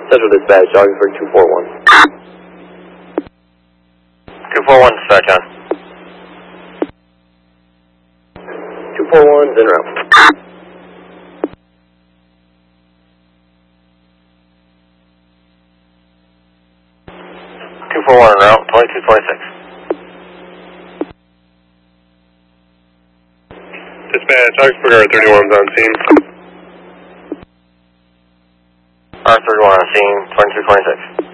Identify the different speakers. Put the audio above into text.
Speaker 1: Central Dispatch, Augsburg 241.
Speaker 2: 241, dispatch on.
Speaker 1: 241's en route.
Speaker 2: 241 en route, 2226.
Speaker 3: Dispatch, Augsburg R31's on scene.
Speaker 2: R31 on scene, 2226.